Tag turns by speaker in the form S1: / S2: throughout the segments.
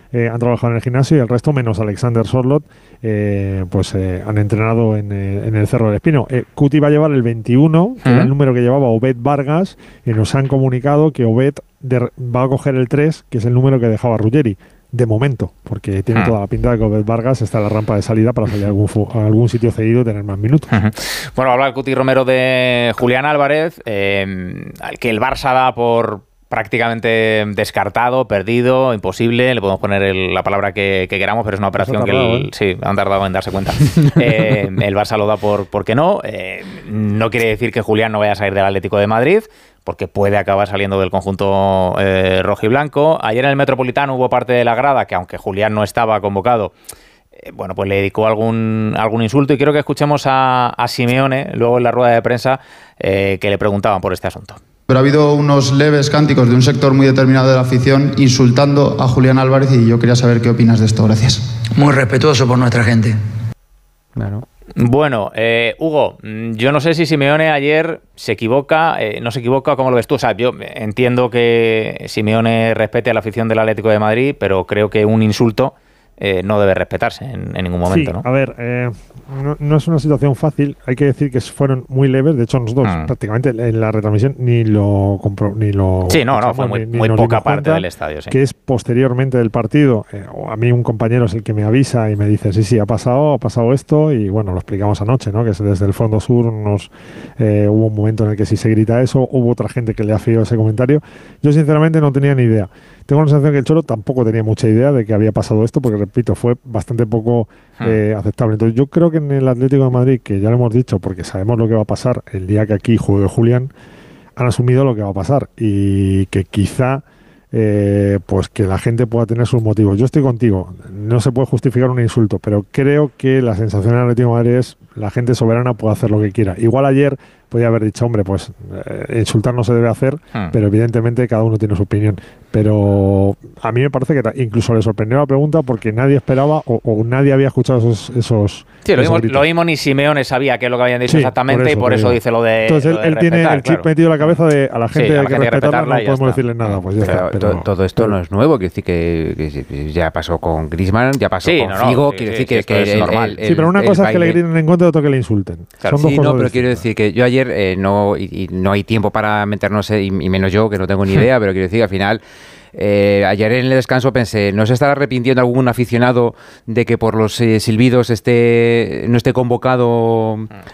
S1: han trabajado en el gimnasio y el resto, menos Alexander Sorloth, han entrenado en el Cerro del Espino. Cuti va a llevar el 21, que era el número que llevaba Obed Vargas, y nos han comunicado que Obed va a coger el 3, que es el número que dejaba Ruggeri. De momento, porque tiene toda la pinta de que Obed Vargas está en la rampa de salida para salir a algún sitio cedido y tener más minutos.
S2: Bueno, habla el Cuti Romero de Julián Álvarez, al que el Barça da por prácticamente descartado, perdido, imposible. Le podemos poner la palabra que queramos, pero es una operación sí, han tardado en darse cuenta. El Barça lo da por que no. No quiere decir que Julián no vaya a salir del Atlético de Madrid, porque puede acabar saliendo del conjunto rojiblanco. Ayer en el Metropolitano hubo parte de la grada que, aunque Julián no estaba convocado, pues le dedicó algún insulto, y quiero que escuchemos a Simeone luego en la rueda de prensa que le preguntaban por este asunto.
S3: Pero ha habido unos leves cánticos de un sector muy determinado de la afición insultando a Julián Álvarez, y yo quería saber qué opinas de esto. Gracias.
S4: Muy respetuoso por nuestra gente.
S2: Bueno, Hugo, yo no sé si Simeone ayer se equivoca, no se equivoca, ¿cómo lo ves tú? O sea, yo entiendo que Simeone respete a la afición del Atlético de Madrid, pero creo que un insulto no debe respetarse en ningún momento,
S1: sí,
S2: ¿no?
S1: A ver, no es una situación fácil. Hay que decir que fueron muy leves. De hecho, nosotros prácticamente en la retransmisión ni lo
S2: Sí, no, fue muy poca parte del estadio, sí.
S1: Que es posteriormente del partido. A mí un compañero es el que me avisa y me dice, sí, ha pasado esto, y bueno, lo explicamos anoche, ¿no? Que desde el fondo sur hubo un momento en el que sí se grita eso, hubo otra gente que le afilió ese comentario. Yo sinceramente no tenía ni idea. Tengo la sensación que el Cholo tampoco tenía mucha idea de que había pasado esto, porque, repito, fue bastante poco aceptable. Entonces yo creo que en el Atlético de Madrid, que ya lo hemos dicho, porque sabemos lo que va a pasar el día que aquí juegue Julián, han asumido lo que va a pasar, y que quizá pues que la gente pueda tener sus motivos. Yo estoy contigo, no se puede justificar un insulto, pero creo que la sensación del Atlético de Madrid es la gente soberana puede hacer lo que quiera. Igual ayer podía haber dicho, hombre, pues insultar no se debe hacer, pero evidentemente cada uno tiene su opinión. Pero a mí me parece que incluso le sorprendió la pregunta, porque nadie esperaba o nadie había escuchado esos
S2: sí, lo mismo ni Simeone sabía qué es lo que habían dicho exactamente, y por eso dice lo de.
S1: Entonces él tiene el chip metido en la cabeza de a la gente hay que respetarla, no podemos decirle nada. Pues ya está,
S5: pero todo esto no es nuevo, quiere decir que ya pasó con Griezmann, ya pasó con Figo, quiere decir que
S2: es normal.
S1: Sí, pero una cosa es que le griten en contra y otra que le insulten.
S5: Claro, son dos cosas pero quiero decir que yo ayer no hay tiempo para meternos, y menos yo, que no tengo ni idea, pero quiero decir que al final ayer en el descanso pensé, ¿no se estará arrepintiendo algún aficionado de que por los silbidos no esté convocado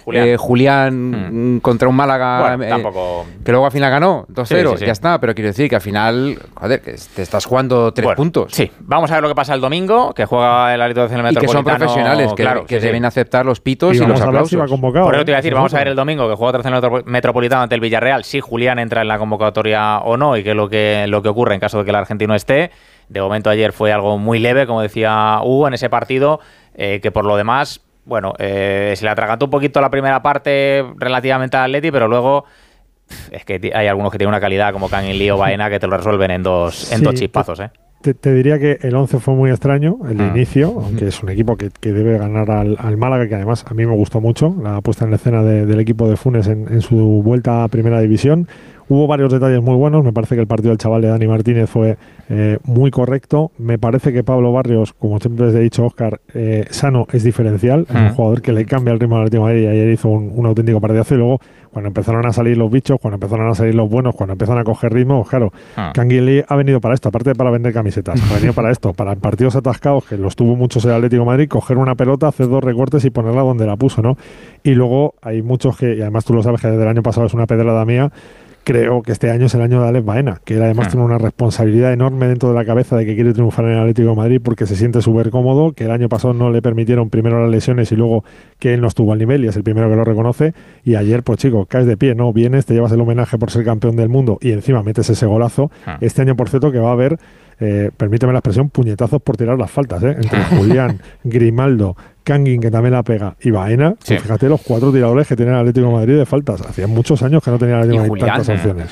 S5: Julián contra un Málaga que luego al final ganó 2-0? Ya está, pero quiero decir que al final, joder, que te estás jugando 3 puntos.
S2: Sí, vamos a ver lo que pasa el domingo, que juega el Atlético del Metropolitano.
S5: Y que son profesionales, que deben aceptar los pitos y los aplausos.
S1: Si va convocado,
S2: por eso te iba a decir, vamos a ver el domingo, que juega el Metropolitano ante el Villarreal, si Julián entra en la convocatoria o no, y qué es lo que ocurre en caso de que el argentino esté. De momento ayer fue algo muy leve, como decía Hugo, en ese partido, que por lo demás, bueno, se le atragantó un poquito la primera parte relativamente al Atleti, pero luego es que hay algunos que tienen una calidad como Kangin Lee o Baena que te lo resuelven en dos chispazos,
S1: Te diría que el 11 fue muy extraño, el de inicio, aunque es un equipo que debe ganar al Málaga, que además a mí me gustó mucho la puesta en escena del equipo de Funes en su vuelta a Primera División. Hubo varios detalles muy buenos. Me parece que el partido del chaval de Dani Martínez fue muy correcto. Me parece que Pablo Barrios, como siempre les he dicho, Óscar, sano es diferencial. Es un jugador que le cambia el ritmo al Atlético de Madrid, y ayer hizo un auténtico partidazo. Y luego, cuando empezaron a salir los bichos, cuando empezaron a salir los buenos, cuando empezaron a coger ritmo, claro, Kangin Lee ha venido para esto, aparte de para vender camisetas, ha venido para esto, para partidos atascados, que los tuvo muchos el Atlético de Madrid, coger una pelota, hacer 2 recortes y ponerla donde la puso, ¿no? Y luego hay muchos que, y además tú lo sabes que desde el año pasado es una pedrada mía, creo que este año es el año de Alex Baena, que él además tiene una responsabilidad enorme dentro de la cabeza de que quiere triunfar en el Atlético de Madrid, porque se siente súper cómodo, que el año pasado no le permitieron primero las lesiones y luego que él no estuvo al nivel, y es el primero que lo reconoce. Y ayer, pues chico, caes de pie, ¿no? Vienes, te llevas el homenaje por ser campeón del mundo y encima metes ese golazo. Este año, por cierto, que va a haber, permíteme la expresión, puñetazos por tirar las faltas, entre Julián, Grimaldo, Kangin, que también la pega, y Baena. Pues fíjate los 4 tiradores que tiene el Atlético de Madrid de faltas. Hacía muchos años que no tenía el Atlético de Madrid tantas opciones.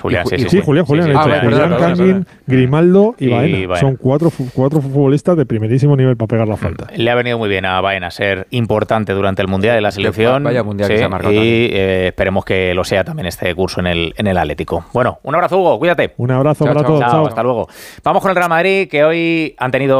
S1: Julián, Kangin, Grimaldo y Baena. Son 4 futbolistas de primerísimo nivel para pegar la falta.
S2: Le ha venido muy bien a Baena ser importante durante el Mundial de la selección.
S5: Vaya Mundial que se ha marcado.
S2: Y esperemos que lo sea también este curso en el Atlético. Bueno, un abrazo, Hugo, cuídate.
S1: Un abrazo para todos.
S2: Chao, hasta luego. Vamos con el Real Madrid, que hoy han tenido